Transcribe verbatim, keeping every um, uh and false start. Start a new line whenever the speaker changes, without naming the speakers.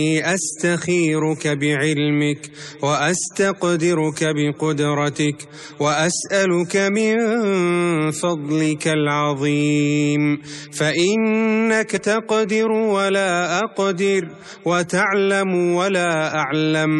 أستخيرك بعلمك وأستقدرك بقدرتك وأسألك من فضلك العظيم، فإنك تقدر ولا أقدر وتعلم ولا أعلم.